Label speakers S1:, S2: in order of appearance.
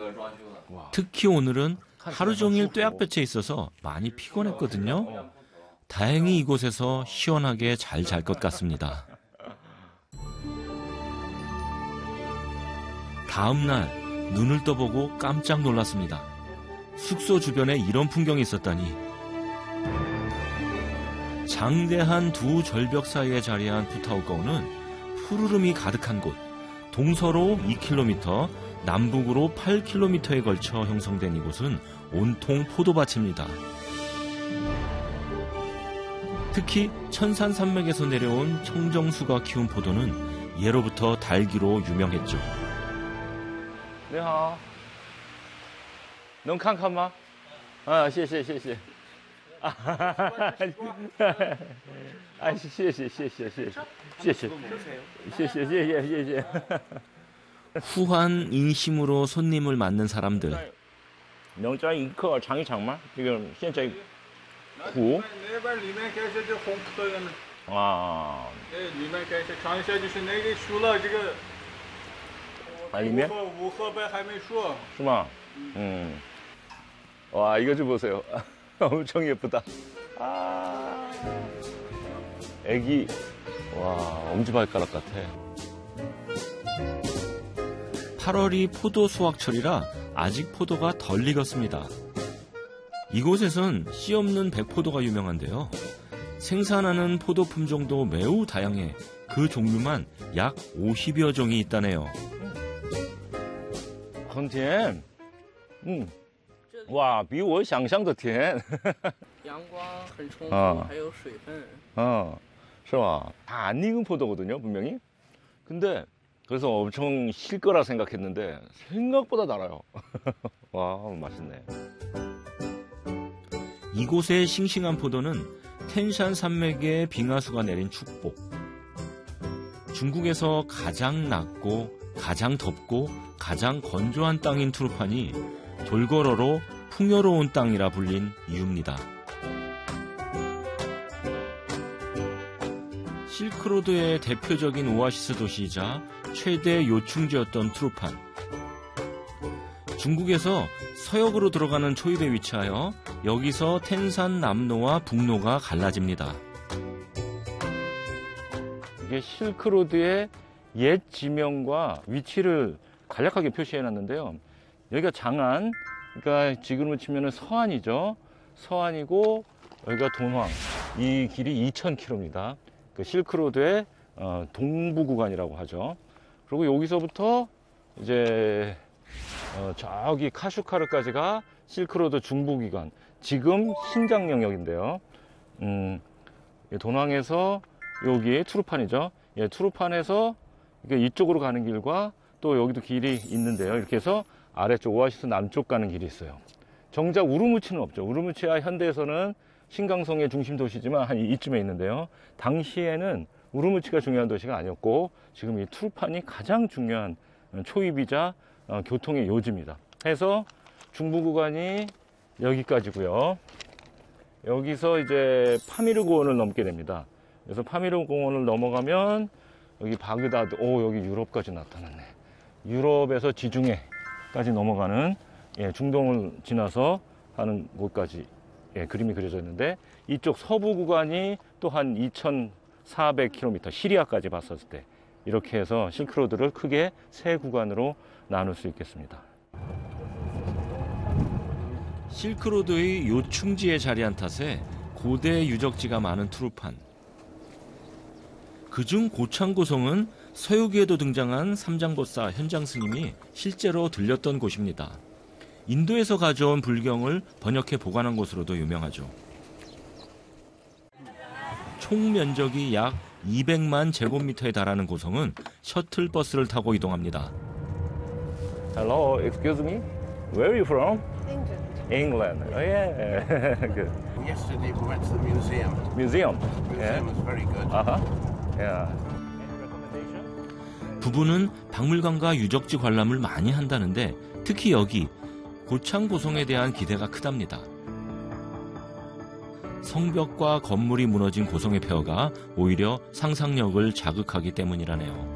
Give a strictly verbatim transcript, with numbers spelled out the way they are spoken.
S1: 특히 오늘은 하루 종일 뙤약볕에 있어서 많이 피곤했거든요. 다행히 이곳에서 시원하게 잘 잘 것 같습니다. 다음 날 눈을 떠보고 깜짝 놀랐습니다. 숙소 주변에 이런 풍경이 있었다니. 장대한 두 절벽 사이에 자리한 푸타오커우는 푸르름이 가득한 곳, 동서로 이 킬로미터, 남북으로 팔 킬로미터에 걸쳐 형성된 이곳은 온통 포도밭입니다. 특히 천산산맥에서 내려온 청정수가 키운 포도는 예로부터 달기로 유명했죠.
S2: 你好，能看看吗？啊，谢谢谢谢。啊，哈哈哈哈！哎，谢谢谢谢谢谢谢谢谢谢谢谢谢。
S1: 후한 인심으로 손님을 맞는 사람들.
S2: 能摘一颗尝一尝吗？这个现在苦。
S3: 那边里面开始就红葡萄园了。
S2: 啊。
S3: 哎，里面开始尝一下，就是那个熟了，这个。
S2: 啊，里面
S3: 无核白还没熟，
S2: 是吗？嗯，와 이거 좀 보세요. 엄청 예쁘다. 아, 애기, 와 엄지발가락 같아.
S1: 팔월이 포도 수확철이라 아직 포도가 덜 익었습니다. 이곳에선 씨 없는 백포도가 유명한데요. 생산하는 포도 품종도 매우 다양해 그 종류만 약 오십여 종이 있다네요.
S2: 很甜，嗯，哇，比我想象的甜。
S4: 阳光很充足，还有水分。
S2: 어, 是吧? 다 안 익은 포도거든요, 분명히. 근데 그래서 엄청 실 거라 생각했는데 생각보다 달아요. 와, 맛있네.
S1: 이곳의 싱싱한 포도는 텐산 산맥에 빙하수가 내린 축복. 중국에서 가장 낮고 가장 덥고 가장 건조한 땅인 투르판이 돌고래로 풍요로운 땅이라 불린 이유입니다. 실크로드의 대표적인 오아시스 도시이자 최대 요충지였던 투르판. 중국에서 서역으로 들어가는 초입에 위치하여 여기서 텐산 남로와 북로가 갈라집니다.
S2: 이게 실크로드의 옛 지명과 위치를 간략하게 표시해놨는데요. 여기가 장안, 그러니까 지금으로 치면 서안이죠. 서안이고 여기가 돈황. 이 길이 이천 킬로미터입니다. 그 실크로드의 어, 동부 구간이라고 하죠. 그리고 여기서부터 이제 어, 저기 카슈카르까지가 실크로드 중부 구간. 지금 신장 영역인데요. 음, 돈황에서 여기 투르판이죠. 예, 투르판에서 이쪽으로 가는 길과 또 여기도 길이 있는데요. 이렇게 해서 아래쪽 오아시스 남쪽 가는 길이 있어요. 정작 우르무치는 없죠. 우르무치야 현대에서는 신강성의 중심 도시지만 한 이쯤에 있는데요. 당시에는 우르무치가 중요한 도시가 아니었고 지금 이 투르판이 가장 중요한 초입이자 교통의 요지입니다. 해서 중부 구간이 여기까지고요. 여기서 이제 파미르 공원을 넘게 됩니다. 그래서 파미르 공원을 넘어가면 여기 바그다드, 오 여기 유럽까지 나타났네. 유럽에서 지중해까지 넘어가는 예, 중동을 지나서 하는 곳까지 예, 그림이 그려져 있는데 이쪽 서부 구간이 또 한 이천사백 킬로미터 시리아까지 봤었을 때 이렇게 해서 실크로드를 크게 세 구간으로 나눌 수 있겠습니다.
S1: 실크로드의 요충지에 자리한 탓에 고대 유적지가 많은 투르판. 그중 고창고성은 서유기에도 등장한 삼장보사 현장 스님이 실제로 들렸던 곳입니다. 인도에서 가져온 불경을 번역해 보관한 곳으로도 유명하죠. 총 면적이 약 이백만 제곱미터에 달하는 고성은 셔틀버스를 타고 이동합니다.
S2: Hello, excuse me. Where are you from?
S5: England.
S2: England. Oh yeah. Good.
S6: Yesterday we went to the museum.
S2: Museum.
S6: The museum
S2: Yeah.
S6: was very good.
S2: Uh-huh. Yeah.
S1: 부부는 박물관과 유적지 관람을 많이 한다는데 특히 여기 고창고성에 대한 기대가 크답니다. 성벽과 건물이 무너진 고성의 폐허가 오히려 상상력을 자극하기 때문이라네요.